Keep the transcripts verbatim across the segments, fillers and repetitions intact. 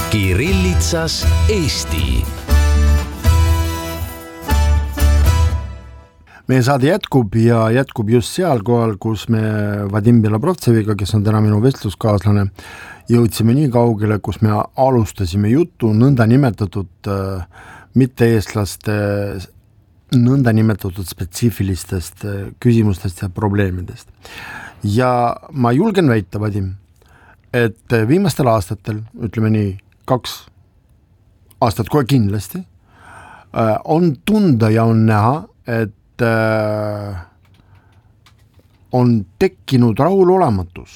Kirillitsas Eesti. Meie saade jätkub ja jätkub just seal kohal, kus me Vadim Belobrovtseviga, kes on täna minu vestluskaaslane, jõudsime nii kaugele, kus me alustasime juttu nõnda nimetatud äh, mitte-eestlaste nõnda nimetatud spetsiifilistest äh, küsimustest ja probleemidest. Ja ma julgen väita, Vadim, et viimastel aastatel, ütleme nii, kaks aastat kohe kindlasti, äh, on tunda ja on näha, et on tekkinud rahulolematus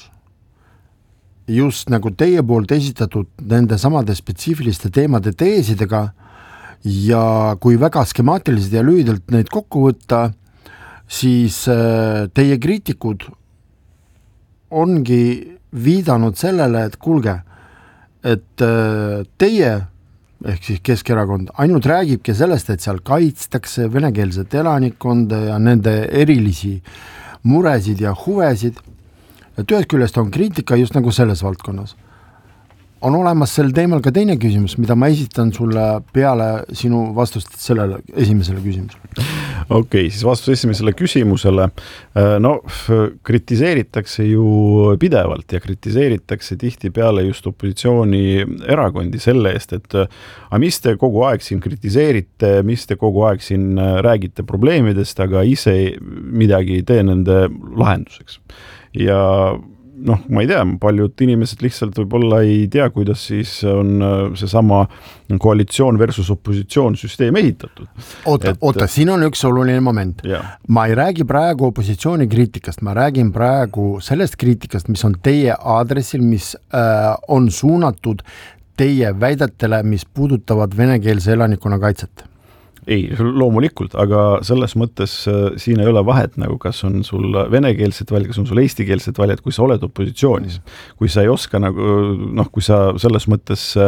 just nagu teie poolt esitatud nende samade spetsiifiliste teemade teesidega ja kui väga skemaatiliselt ja lühidalt neid kokku võtta, siis teie kriitikud ongi viidanud sellele, et kuulge, et teie ehk siis Keskerakond ainult räägibki sellest, et seal kaitstakse venekeelset elanikkonda ja nende erilisi muresid ja huvesid. Et ühest küljest on kriitika just nagu selles valdkonnas. On olemas sel teemal ka teine küsimus, mida ma esitan sulle peale sinu vastust sellele esimesele küsimusele. Okei, okay, siis vastus esimesele küsimusele. No, kritiseeritakse ju pidevalt ja kritiseeritakse tihti peale just opositsiooni erakondi selle eest, et a, mis te kogu aeg siin kritiseerite, mis te kogu aeg siin räägite probleemidest, aga ise midagi ei tee nende lahenduseks. Ja noh, ma ei tea, paljud inimesed lihtsalt võib-olla ei tea, kuidas siis on see sama koalitsioon versus opositsioon süsteem ehitatud. Oota, et... oota, siin on üks oluline moment. Ja. Ma ei räägi praegu opositsiooni kriitikast, ma räägin praegu sellest kriitikast, mis on teie aadressil, mis äh, on suunatud teie väidetele, mis puudutavad venekeelse elanikkonna kaitset. Ei, loomulikult, aga selles mõttes äh, siin ei ole vahet, nagu kas on sul venekeelsed valijad, kas on sul eestikeelsed valijad, kui sa oled opositsioonis. Kui sa ei oska, nagu, noh, kui sa selles mõttes äh,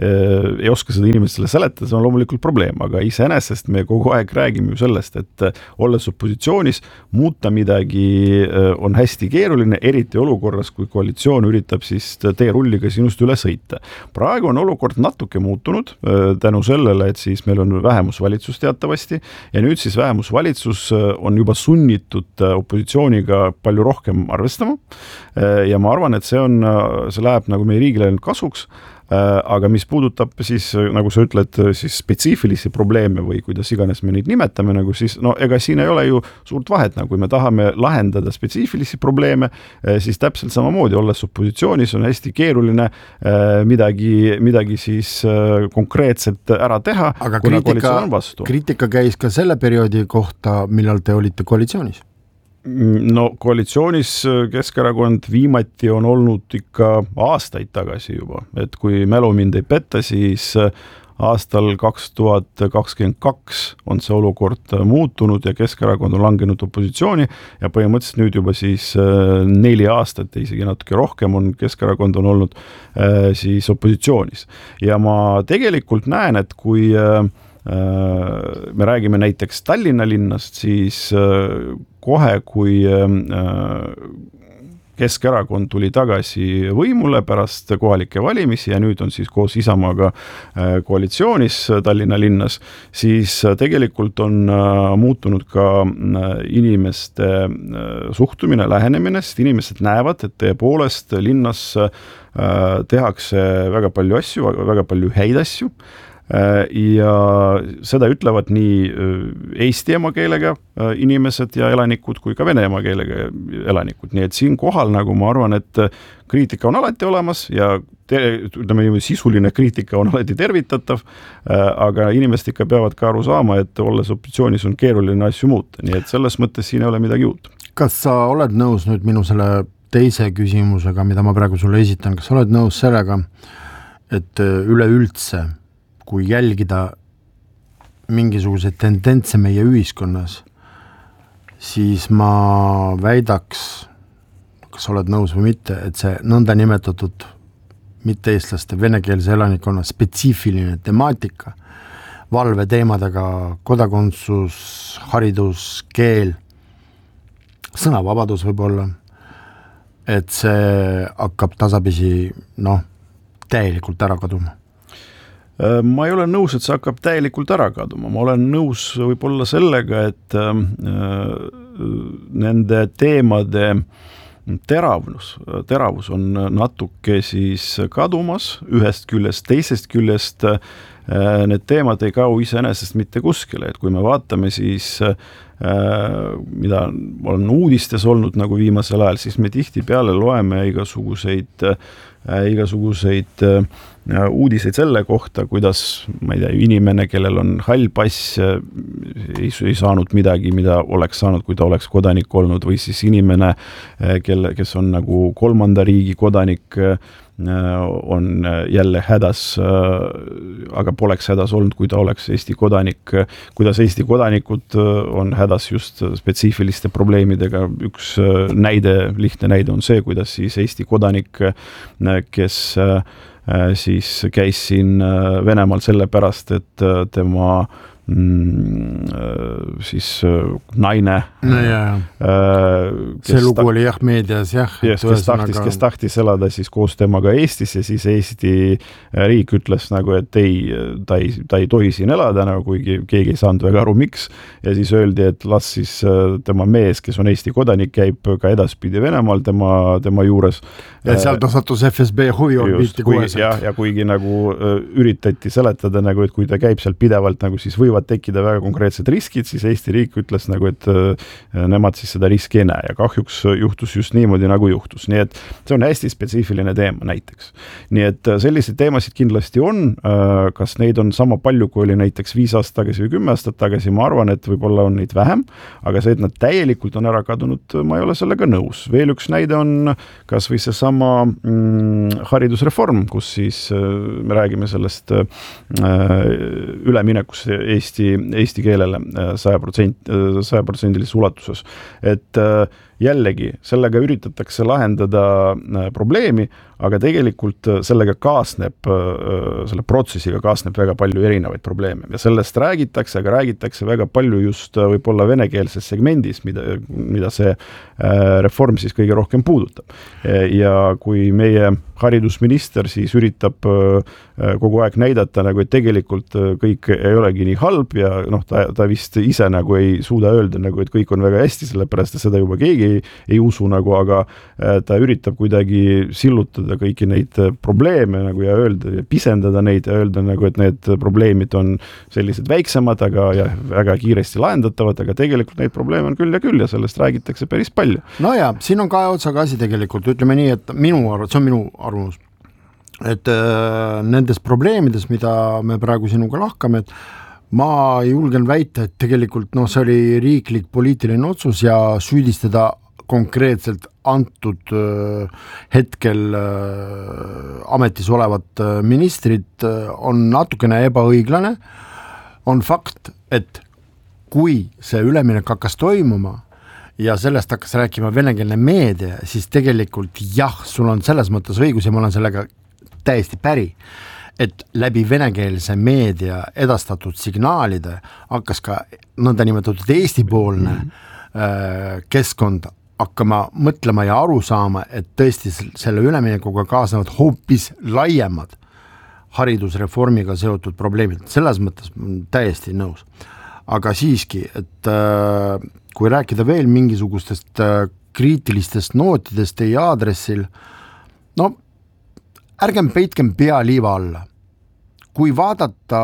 ei oska seda inimestele seletada, see on loomulikult probleem, aga iseenesest me kogu aeg räägime ju sellest, et äh, olles opositsioonis, muuta midagi äh, on hästi keeruline, eriti olukorras, kui koalitsioon üritab siis teerulliga sinust üle sõita. Praegu on olukord natuke muutunud äh, tänu sellele, et siis meil on vähemusvalitsus teatavasti ja nüüd siis vähemusvalitsus on juba sunnitud opositsiooniga palju rohkem arvestama ja ma arvan, et see on, see läheb nagu meie riigile kasuks, aga mis puudutab siis, nagu sa ütled, siis spetsiifilisi probleeme või kuidas iganes me neid nimetame, nagu siis, no ega siin ei ole ju suurt vahet, nagu kui me tahame lahendada spetsiifilisi probleeme, siis täpselt samamoodi, olles opositsioonis, on hästi keeruline midagi, midagi siis konkreetselt ära teha, aga kuna kriitika, koalitsioon on vastu. Kriitika käis ka selle perioodi kohta, millal te olite koalitsioonis? No koalitsioonis Keskerakond viimati on olnud ikka aastaid tagasi juba, et kui mälu mind ei petta, siis aastal kaks tuhat kakskümmend kaks on see olukord muutunud ja Keskerakond on langenud opositsiooni ja põhimõtteliselt nüüd juba siis neli aastat ja isegi natuke rohkem on Keskerakond on olnud siis opositsioonis. Ja ma tegelikult näen, et kui me räägime näiteks Tallinna linnast, siis kohe, kui Keskerakond tuli tagasi võimule pärast kohalikke valimisi ja nüüd on siis koos Isamaaga koalitsioonis Tallinna linnas, siis tegelikult on muutunud ka inimeste suhtumine, lähenemine, sest inimesed näevad, et tõepoolest linnas tehakse väga palju asju, väga palju häid asju. Ja seda ütlevad nii eesti emakeelega inimesed ja elanikud kui ka vene emakeelega elanikud. Nii et siin kohal, nagu ma arvan, et kriitika on alati olemas ja te, ütleme, sisuline kriitika on alati tervitatav, aga inimesed ikka peavad ka aru saama, et olles opositsioonis on keeruline asju muuta. Nii et selles mõttes siin ei ole midagi uut. Kas sa oled nõus nüüd minu selle teise küsimusega, mida ma praegu sulle esitan, kas sa oled nõus sellega, et üleüldse kui jälgida mingisuguseid tendentse meie ühiskonnas, siis ma väidaks, kas oled nõus või mitte, et see nõnda nimetatud mitte-eestlaste venekeelse elanikkonna spetsiifiline temaatika, valveteemadega kodakondsus, haridus, keel, sõnavabadus võib-olla, et see hakkab tasapisi, noh, täielikult ära kaduma. Ma ei ole nõus, et see hakkab täielikult ära kaduma, ma olen nõus võib-olla sellega, et äh, nende teemade teravus, teravus on natuke siis kadumas ühest küljest, teisest küljest äh, need teemad ei kao iseenesest mitte kuskile, et kui me vaatame siis äh, mida on uudistes olnud nagu viimasel ajal, siis me tihtipeale loeme igasuguseid äh, igasuguseid äh, uudiseid selle kohta, kuidas, ma ei tea, inimene, kellel on hall pass, ei, ei saanud midagi, mida oleks saanud, kui ta oleks kodanik olnud, või siis inimene, kelle, kes on nagu kolmanda riigi kodanik, on jälle hädas, aga poleks hädas olnud, kui ta oleks Eesti kodanik, kuidas Eesti kodanikud on hädas just spetsiifiliste probleemidega. Üks näide, lihtne näide on see, kuidas siis Eesti kodanik, kes siis käis siin Venemaal sellepärast, et tema mm, siis naine no, jah, see lugu ta, oli jah meedias jah, yes, kes, tahtis, aga... kes tahtis elada siis koos temaga Eestis ja siis Eesti riik ütles nagu, et ei, ta ei, ta ei tohi siin elada, nagu kuigi keegi ei saanud väga aru, miks, ja siis öeldi, et las siis tema mees, kes on Eesti kodanik, käib ka edaspidi Venemaal tema, tema juures. Ja seal ta sattus F S B huviorbiiti koheselt. Ja, ja kuigi nagu üritati seletada, nagu, et kui ta käib seal pidevalt, nagu siis võivad tekkida väga konkreetsed riskid, siis Eesti riik ütles nagu, et nemad siis seda riski ei näe ja kahjuks juhtus just niimoodi, nagu juhtus. Nii et see on hästi spetsiifiline teema näiteks. Nii et selliseid teemasid kindlasti on, kas neid on sama palju, kui oli näiteks viis aastat tagasi või kümme aastat tagasi, ma arvan, et võib-olla on neid vähem, aga see, et nad täielikult on ära kadunud, ma ei ole sellega nõus. Veel üks näide on kas või see sama mm, haridusreform, kus siis me räägime sellest äh, üleminekust Eesti, Eesti keelele saja protsenti, saja protsendilises ulatuses. Et äh, jällegi, sellega üritatakse lahendada äh, probleemi, aga tegelikult sellega kaasneb, selle protsessiga kaasneb väga palju erinevaid probleeme ja sellest räägitakse, aga räägitakse väga palju just võib-olla venekeelses segmendis, mida, mida see reform siis kõige rohkem puudutab. Ja kui meie haridusminister siis üritab kogu aeg näidata, nagu, et tegelikult kõik ei olegi nii halb ja noh, ta, ta vist ise nagu ei suuda öelda, nagu, et kõik on väga hästi, sellepärast et seda juba keegi ei, ei usu, nagu, aga ta üritab kuidagi sillutada kõiki neid probleeme nagu ja öelda ja pisendada neid ja öelda nagu, et need probleemid on sellised väiksemad, aga ja väga kiiresti lahendatavad, aga tegelikult neid probleeme on küll ja küll ja sellest räägitakse päris palju. No ja, siin on kahe otsaga asi tegelikult, ütleme nii, et minu arvamus, see on minu arvamus, et äh, nendes probleemides, mida me praegu sinuga lahkame, et ma julgen väita, et tegelikult no, see oli riiklik poliitiline otsus ja süüdistada konkreetselt antud äh, hetkel äh, ametis olevat äh, ministrit äh, on natukene ebaõiglane. On fakt, et kui see üleminek hakkas toimuma ja sellest hakkas rääkima venekeelne meedia, siis tegelikult jah, sul on selles mõttes õigus ja ma olen sellega täiesti päri, et läbi venekeelse meedia edastatud signaalide hakkas ka nõnda nimetatud Eesti-poolne äh, keskkond hakkama mõtlema ja aru saama, et tõesti selle üleminekuga kaasnevad hoopis laiemad haridusreformiga seotud probleemid. Selles mõttes täiesti nõus. Aga siiski, et äh, kui rääkida veel mingisugustest äh, kriitilistest nootidest teie aadressil, no ärgem peitkem pea liiva alla. Kui vaadata,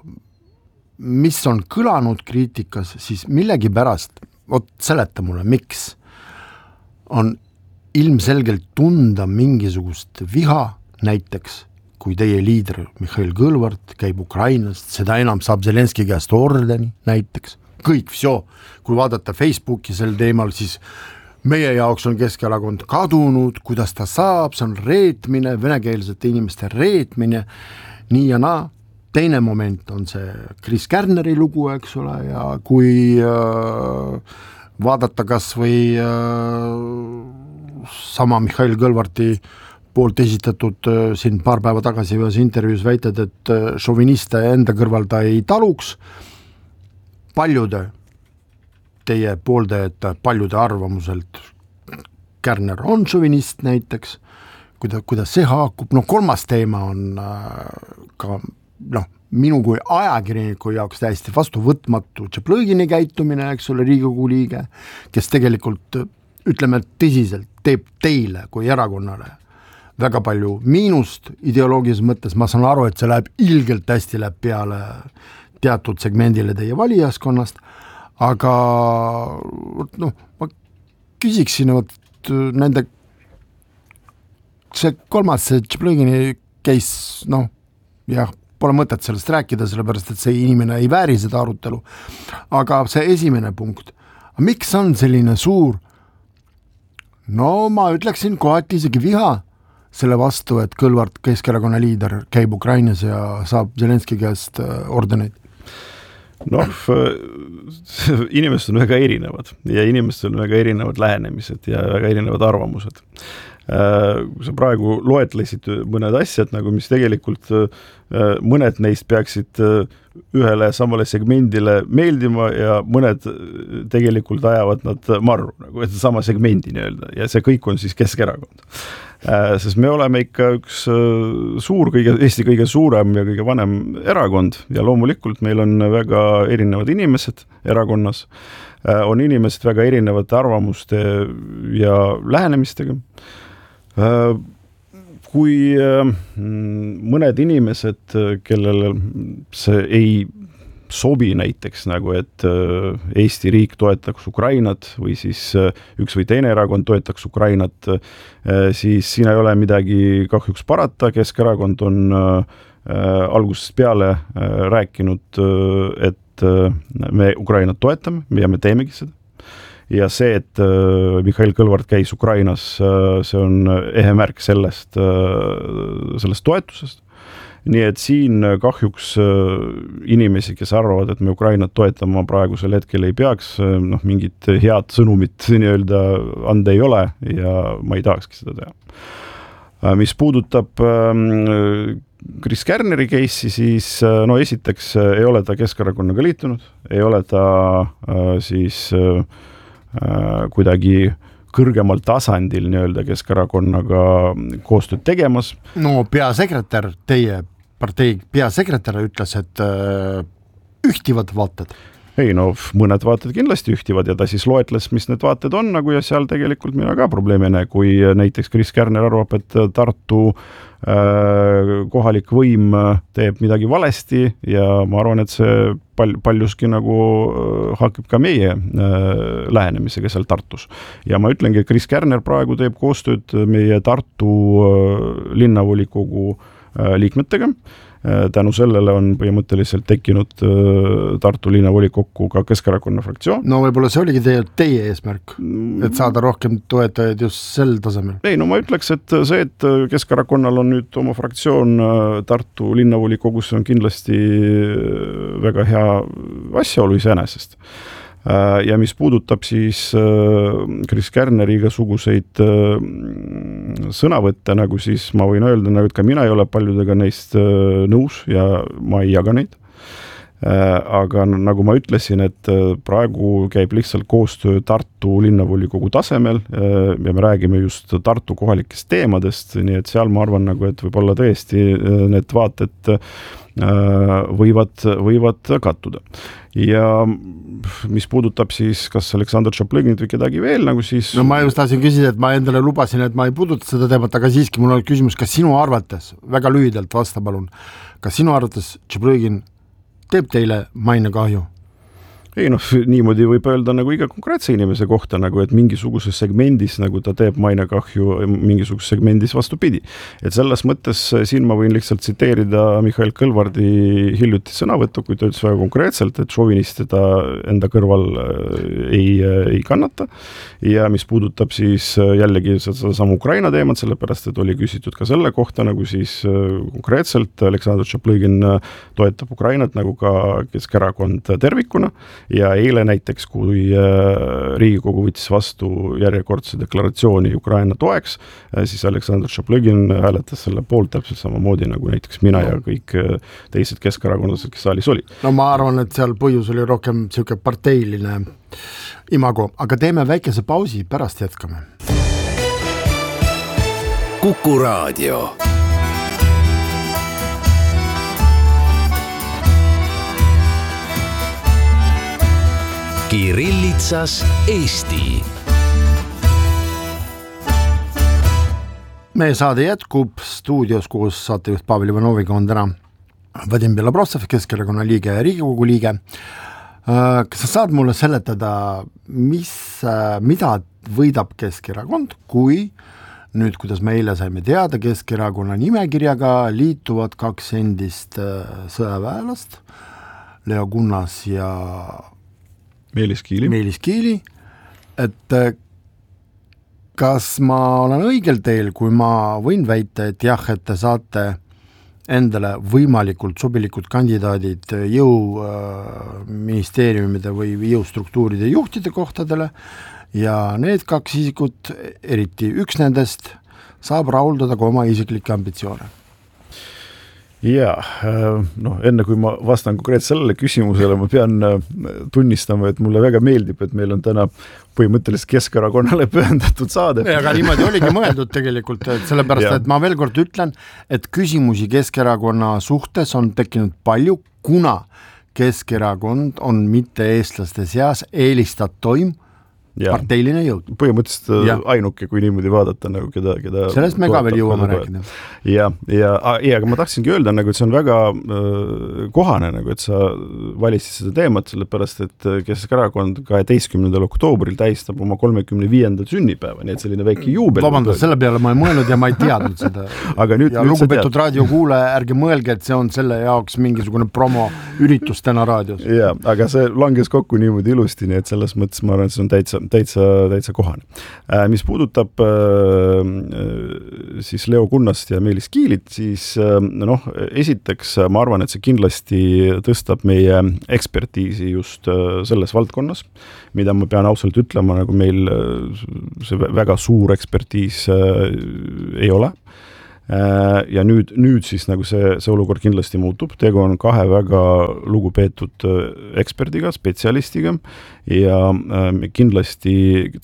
mis on kõlanud kriitikas, siis millegi pärast, oot, seleta mulle, miks on ilmselgelt tunda mingisugust viha, näiteks kui teie liider Mihhail Kõlvart käib Ukrainast, seda enam saab Zelenski käest ordeni näiteks, kõik, vsjo, kui vaadata Facebooki sel teemal, siis meie jaoks on Keskerakond kadunud, kuidas ta saab, see on reetmine, venekeelsete inimeste reetmine, nii ja naa. Teine moment on see Chris Kärneri lugu, eks ole, ja kui äh, vaadata kas või äh, sama Mihhail Kõlvarti poolt esitatud äh, siin paar päeva tagasi ühes intervjuus väited, et äh, šoviniste enda kõrval ta ei taluks. Paljude teie pooldajate, paljude arvamuselt Kärner on šovinist näiteks, kuidas, kuidas see haakub, no kolmas teema on äh, ka noh, minu kui ajakirjaniku jaoks täiesti vastuvõtmatu Tšaplõgini käitumine, eks ole, Riigikogu liige, kes tegelikult, ütleme tõsiselt, teeb teile kui erakonnale väga palju miinust ideoloogilises mõttes, ma saan aru, et see läheb ilgelt hästi läheb peale teatud segmendile teie valijaskonnast, aga noh, ma küsiksin, et nende see kolmas, see Tšaplõgini case, noh, jah, pole mõtet sellest rääkida, sellepärast, et see inimene ei vääri seda arutelu, aga see esimene punkt, miks on selline suur, no ma ütleksin kohati isegi viha selle vastu, et Kõlvart, Keskerakonna liider, käib Ukrainas ja saab Zelenski käest ordeneid? Noh, inimesed on väga erinevad ja inimestel on väga erinevad lähenemised ja väga erinevad arvamused. Kui sa praegu loetlesid mõned asjad, nagu mis tegelikult mõned neist peaksid ühele samale segmendile meeldima ja mõned tegelikult ajavad nad marru, nagu et sama segmendi nii-öelda, ja see kõik on siis Keskerakond. Sest me oleme ikka üks suur, kõige, Eesti kõige suurem ja kõige vanem erakond ja loomulikult meil on väga erinevad inimesed erakonnas, on inimesed väga erinevate arvamuste ja lähenemistega. Kui mõned inimesed, kellele see ei sobi näiteks nagu, et Eesti riik toetaks Ukrainat või siis üks või teine erakond toetaks Ukrainat, siis siin ei ole midagi kahjuks parata. Keskerakond on algusest peale rääkinud, et me Ukrainat toetame ja me teemegi seda. Ja see, et Mihhail Kõlvart käis Ukrainas, see on ehe märk sellest, sellest toetusest. Nii et siin kahjuks inimesi, kes arvavad, et me Ukrainat toetama praegusel hetkel ei peaks, noh, mingit head sõnumit nii-öelda anda ei ole ja ma ei tahakski seda teha. Mis puudutab Kris Kärneri case'i, siis no esiteks ei ole ta Keskerakonnaga liitunud, ei ole ta siis kuidagi kõrgemal tasandil nii-öelda Keskerakonnaga koostööd tegemas. No peasekretär, teie partei peasekretär ütles, et ühtivad vaated. Ei, no mõned vaated kindlasti ühtivad ja ta siis loetles, mis need vaated on nagu ja seal tegelikult mina ka probleemi ei näe, kui näiteks Kris Kärner arvab, et Tartu kohalik võim teeb midagi valesti ja ma arvan, et see pal- paljuski nagu haakib ka meie lähenemisega seal Tartus. Ja ma ütlengi, et Kris Kärner praegu teeb koostööd meie Tartu linnavolikogu liikmetega. Tänu sellele on põhimõtteliselt tekkinud Tartu linnavolikokku ka Keskerakonna fraktsioon. No võib-olla see oligi teie, teie eesmärk, et saada rohkem toetajaid just sel tasemel. Ei, no ma ütleks, et see, et Keskerakonnal on nüüd oma fraktsioon Tartu linnavolikogus, on kindlasti väga hea asjaolu iseenesest. Ja mis puudutab siis Kris Kärneri igasuguseid sõnavõtte, nagu siis ma võin öelda, nagu, et ka mina ei ole paljudega neist nõus ja ma ei jaga neid. Aga nagu ma ütlesin, et praegu käib lihtsalt koostöö Tartu linnavolikogu tasemel ja me räägime just Tartu kohalikest teemadest, nii et seal ma arvan, nagu, et võib-olla tõesti need vaated võivad, võivad kattuda. Ja mis puudutab siis kas Aleksandr Tšaplõginit või kedagi veel, nagu siis... No ma just tahtsin küsida, et ma endale lubasin, et ma ei puuduta seda teemat, aga siiski mul on küsimus, kas sinu arvates, väga lühidalt vasta palun, kas sinu arvates Tšaplõgin teeb teile maine kahju? Ei noh, niimoodi võib öelda nagu iga konkreetse inimese kohta, nagu et mingisuguses segmendis nagu ta teeb maine kahju, mingisuguses segmendis vastupidi. Et selles mõttes siin ma võin lihtsalt tsiteerida Mihhail Kõlvardi hiljuti sõnavõttu, kui ta ütles väga konkreetselt, et šovinist teda enda kõrval ei, ei kannata. Ja mis puudutab siis jällegi seda sama Ukraina teemat, sellepärast, et oli küsitud ka selle kohta, nagu siis konkreetselt Aleksandr Tšaplõgin toetab Ukrainat nagu ka Keskerakond tervikuna. Ja eile näiteks, kui Riigikogu võttis vastu järjekordse deklaratsiooni Ukraina toeks, siis Aleksandr Tšaplõgin hääletas selle poolt täpselt samamoodi nagu näiteks mina no. ja kõik teised keskerakondlased, kes saalis olid. No ma arvan, et seal põhjus oli rohkem siuke parteiline imago, aga teeme väikese pausi, pärast jätkame. Kuku Raadio. Kirillitsas Eesti. Meie saade jätkub stuudios, kus saatejuht Pavel Ivanoviga on täna Vadim Belobrovtsev, Keskerakonna liige ja Riigikogu liige. Kas sa saad mulle seletada, mis, mida võidab Keskerakond, kui nüüd, kuidas me eile saime teada, Keskerakonna nimekirjaga liituvad kaks endist sõjaväelast, Leo Kunnas ja Meelis Kiili. Meelis Kiili, et kas ma olen õigel teel, kui ma võin väita, et jah, et te saate endale võimalikult sobilikud kandidaadid jõuministeeriumide või jõustruktuuride juhtide kohtadele ja need kaks isikut, eriti üks nendest, saab rahuldada ka oma isiklikke ambitsioone. Jaa, noh, enne kui ma vastan konkreetselt sellele küsimusele, ma pean tunnistama, et mulle väga meeldib, et meil on täna põhimõtteliselt Keskerakonnale pühendatud saade. Ja, aga niimoodi oligi mõeldud tegelikult, et sellepärast, ja. et ma veel kord ütlen, et küsimusi Keskerakonna suhtes on tekkinud palju, kuna Keskerakond on mitte eestlaste seas eelistatoim ja. parteiline jõud. Põhimõtteliselt ja. ainuke, kui niimoodi vaadata, nagu keda, keda sellest me ka veel jõuame rääkida. Ja, ja, ja, aga ma tahtsingi öelda, nagu, et see on väga äh, kohane, nagu, et sa valisid seda teemat, sellepärast, et Keskerakond kaheteistkümnendal oktoobril tähistab oma kolmekümne viienda sünnipäeva, nii et selline väike juubel. Vabandust, selle peale ma ei mõelnud ja ma ei teadnud seda. aga nüüd, ja nüüd lugupeetud raadiokuulaja, ärge mõelge, et see on selle jaoks mingisugune promo üritus täna raadios. Ja, aga see langes kokku niimoodi ilusti, nii et selles mõttes ma arvan, et see on täitsa täitsa, täitsa kohane. Mis puudutab siis Leo Kunnast ja Meelis Kiilit, siis noh, esiteks ma arvan, et see kindlasti tõstab meie ekspertiisi just selles valdkonnas, mida ma pean ausalt ütlema, nagu meil see väga suur ekspertiis ei ole. Ja nüüd, nüüd siis nagu see, see olukord kindlasti muutub, tegu on kahe väga lugupeetud eksperdiga, spetsialistiga ja kindlasti